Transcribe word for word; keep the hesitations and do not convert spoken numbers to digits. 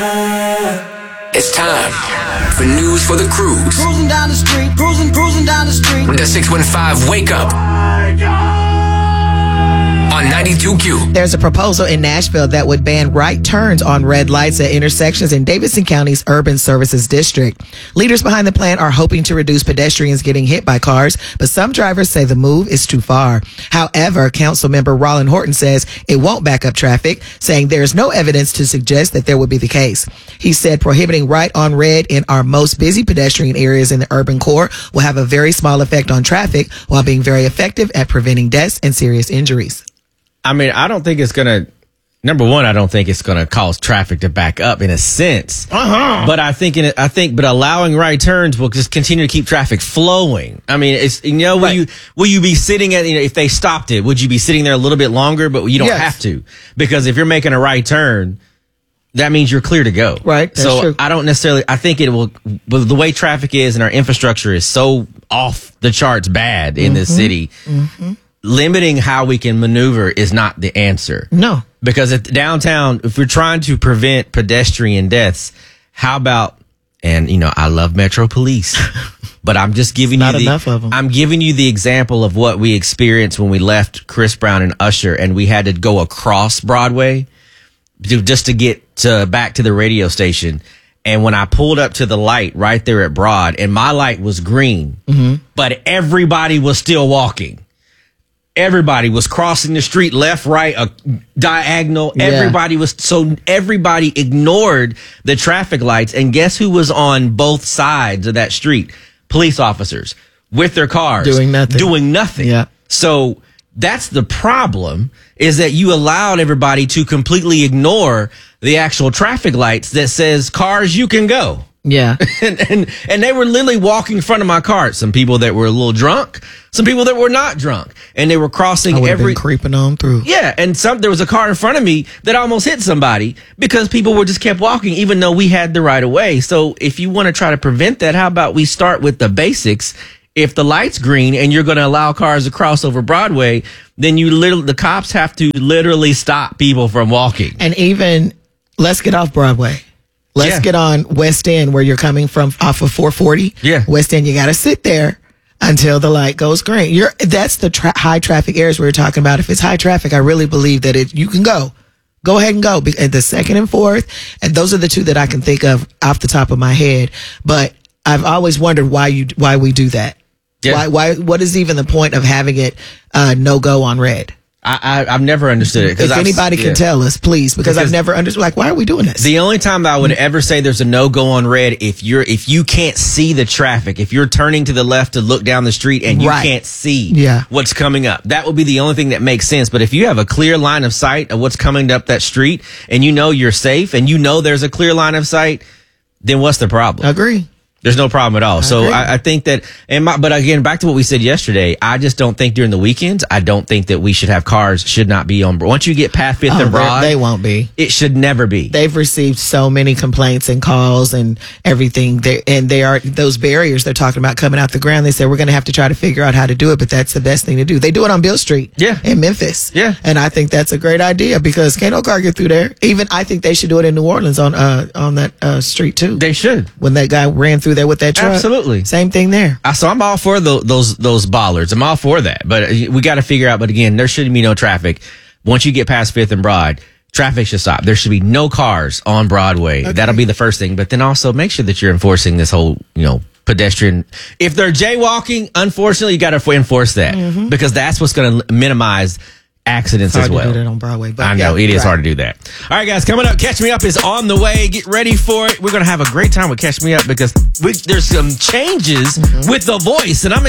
It's time for News for the Cruise. Cruising down the street, cruising, cruising down the street. With the six one five Wake Up on ninety-two Q. There's a proposal in Nashville that would ban right turns on red lights at intersections in Davidson County's Urban Services District. Leaders behind the plan are hoping to reduce pedestrians getting hit by cars, but some drivers say the move is too far. However, Councilmember Rollin Horton says it won't back up traffic, saying there is no evidence to suggest that there would be the case. He said prohibiting right on red in our most busy pedestrian areas in the urban core will have a very small effect on traffic while being very effective at preventing deaths and serious injuries. I mean, I don't think it's going to, number one, I don't think it's going to cause traffic to back up in a sense. Uh-huh. But I think, in it, I think, but allowing right turns will just continue to keep traffic flowing. I mean, it's, you know, will right. you, will you be sitting at, you know, if they stopped it, would you be sitting there a little bit longer? But you don't yes. have to, because if you're making a right turn, that means you're clear to go. Right. That's so true. I don't necessarily, I think it will, with the way traffic is and our infrastructure is so off the charts bad in mm-hmm. this city. Mm-hmm. Limiting how we can maneuver is not the answer. No. Because at downtown, if we're trying to prevent pedestrian deaths, how about, and you know, I love Metro Police, but I'm just giving not you the, enough of them. I'm giving you the example of what we experienced when we left Chris Brown and Usher and we had to go across Broadway to, just to get to, back to the radio station. And when I pulled up to the light right there at Broad and my light was green, mm-hmm. but everybody was still walking. Everybody was crossing the street left, right, a diagonal. Yeah. Everybody was, so everybody ignored the traffic lights. And guess who was on both sides of that street? Police officers with their cars. Doing nothing. Doing nothing. Yeah. So that's the problem, is that you allowed everybody to completely ignore the actual traffic lights that says cars, you can go. Yeah. and, and and they were literally walking in front of my car. Some people that were a little drunk, some people that were not drunk, and they were crossing I every been creeping on through. Yeah, and some there was a car in front of me that almost hit somebody because people were just kept walking even though we had the right of way. So if you want to try to prevent that, how about we start with the basics? If the light's green and you're going to allow cars to cross over Broadway, then you literally the cops have to literally stop people from walking. And even let's get off Broadway. Let's yeah. get on West End where you're coming from off of four forty. Yeah. West End, you got to sit there until the light goes green. You're, that's the tra- high traffic areas we were talking about. If it's high traffic, I really believe that it, you can go. Go ahead and go. At the second and fourth, and those are the two that I can think of off the top of my head. But I've always wondered why you why we do that. Yeah. Why? Why? What is even the point of having it uh, no go on red? I, I, I've never understood it. If I've, anybody can yeah. tell us, please, because, because I've never understood. Like, why are we doing this? The only time that I would ever say there's a no go on red if you're if you can't see the traffic, if you're turning to the left to look down the street and you right. can't see yeah. what's coming up, that would be the only thing that makes sense. But if you have a clear line of sight of what's coming up that street and you know you're safe and you know there's a clear line of sight, then what's the problem? Agree. There's no problem at all. I so agree. I, I think that, and my, but again, back to what we said yesterday, I just don't think during the weekends, I don't think that we should have cars should not be on. Once you get past Fifth oh, and Broad, they won't be. It should never be. They've received so many complaints and calls and everything. They, and they are those barriers they're talking about coming out the ground. They said we're going to have to try to figure out how to do it, but that's the best thing to do. They do it on Beale Street, yeah, in Memphis, yeah, and I think that's a great idea because can't no car get through there. Even I think they should do it in New Orleans on uh on that uh, street too. They should. When that guy ran through there with that truck. Absolutely. Absolutely. Same thing there. Uh, so I'm all for the, those those bollards. I'm all for that. But we got to figure out, but again, there shouldn't be no traffic. Once you get past Fifth and Broad, traffic should stop. There should be no cars on Broadway. Okay. That'll be the first thing. But then also make sure that you're enforcing this whole, you know, pedestrian. If they're jaywalking, unfortunately, you got to enforce that mm-hmm. because that's what's going to minimize accidents hard as well. To do that on Broadway, but I know yeah, it is right. hard to do that. All right, guys, coming up, Catch Me Up is on the way. Get ready for it. We're going to have a great time with Catch Me Up because we, there's some changes mm-hmm. with the voice, and I'm